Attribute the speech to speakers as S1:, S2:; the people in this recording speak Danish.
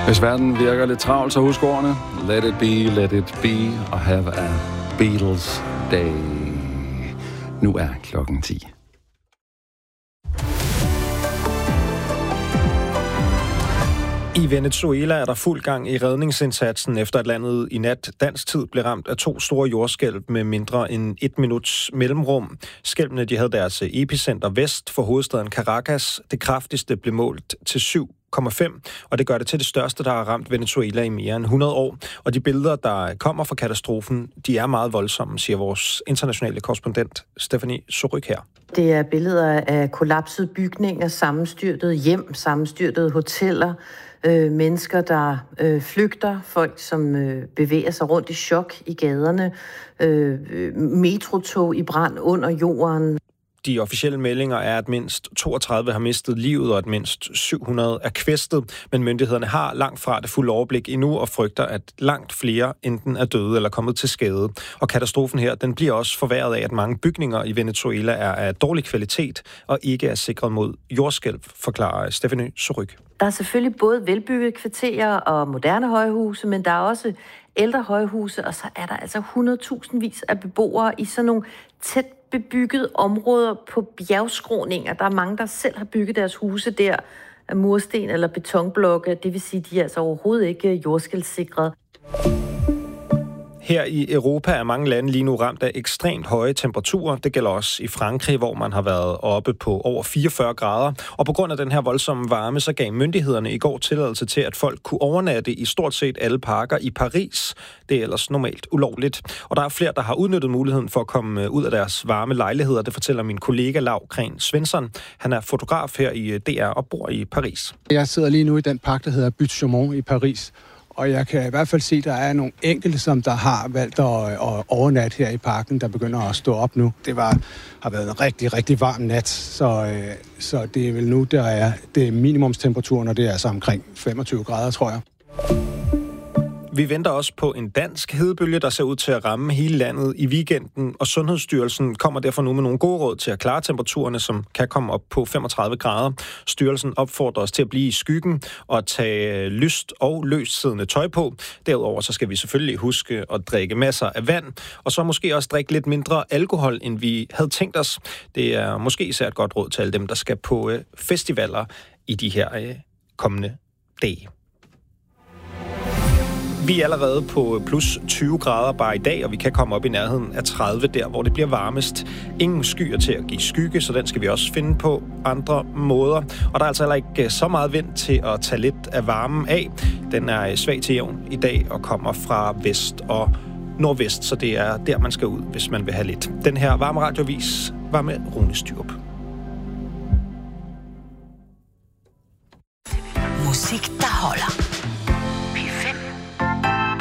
S1: Hvis verden virker lidt travlt, så husk ordene. Let it be, og have a Beatles day. Nu er klokken 10.
S2: I Venezuela er der fuld gang i redningsindsatsen, efter at landet i nat dansk tid blev ramt af 2 store jordskælv med mindre end 1 minuts mellemrum. Skælvene de havde deres epicenter vest for hovedstaden Caracas. Det kraftigste blev målt til 7,5, og det gør det til det største, der har ramt Venezuela i mere end 100 år. Og de billeder, der kommer fra katastrofen, de er meget voldsomme, siger vores internationale korrespondent Stephanie Surryk her.
S3: Det er billeder af kollapsede bygninger, sammenstyrtede hjem, sammenstyrtede hoteller, mennesker, der flygter, folk, som bevæger sig rundt i chok i gaderne, metrotog i brand under jorden.
S2: De officielle meldinger er, at mindst 32 har mistet livet, og at mindst 700 er kvæstet. Men myndighederne har langt fra det fulde overblik endnu, og frygter, at langt flere enten er døde eller kommet til skade. Og katastrofen her, den bliver også forværret af, at mange bygninger i Venezuela er af dårlig kvalitet, og ikke er sikret mod jordskælv, forklarer Stephanie Surryk.
S3: Der er selvfølgelig både velbyggede kvarterer og moderne højhuse, men der er også ældre højhuse, og så er der altså 100.000 af beboere i sådan nogle tæt bebyggede områder på bjergskråninger. Der er mange, der selv har bygget deres huse der af mursten eller betonblokke. Det vil sige, at de er altså overhovedet ikke jordskælvssikret.
S2: Her i Europa er mange lande lige nu ramt af ekstremt høje temperaturer. Det gælder også i Frankrig, hvor man har været oppe på over 44 grader. Og på grund af den her voldsomme varme, så gav myndighederne i går tilladelse til, at folk kunne overnatte i stort set alle parker i Paris. Det er ellers normalt ulovligt. Og der er flere, der har udnyttet muligheden for at komme ud af deres varme lejligheder. Det fortæller min kollega Lau Kren Svensson. Han er fotograf her i DR og bor i Paris.
S4: Jeg sidder lige nu i den park, der hedder Butte Chaumont i Paris. Og jeg kan i hvert fald se, at der er nogle enkelte, som der har valgt at overnatte her i parken, der begynder at stå op nu. Det har været en rigtig, rigtig varm nat, så det er vel nu, det er minimumstemperaturen, og det er altså omkring 25 grader, tror jeg.
S2: Vi venter også på en dansk hedebølge, der ser ud til at ramme hele landet i weekenden, og Sundhedsstyrelsen kommer derfor nu med nogle gode råd til at klare temperaturerne, som kan komme op på 35 grader. Styrelsen opfordrer os til at blive i skyggen og tage lyst og løst siddende tøj på. Derudover så skal vi selvfølgelig huske at drikke masser af vand, og så måske også drikke lidt mindre alkohol, end vi havde tænkt os. Det er måske især et godt råd til alle dem, der skal på festivaler i de her kommende dage. Vi er allerede på plus 20 grader bare i dag, og vi kan komme op i nærheden af 30 der, hvor det bliver varmest. Ingen skyer til at give skygge, så den skal vi også finde på andre måder. Og der er altså heller ikke så meget vind til at tage lidt af varmen af. Den er svag til jævn i dag og kommer fra vest og nordvest, så det er der, man skal ud, hvis man vil have lidt. Den her varme radioavis var med Rune Styrup.
S5: Musik, der holder.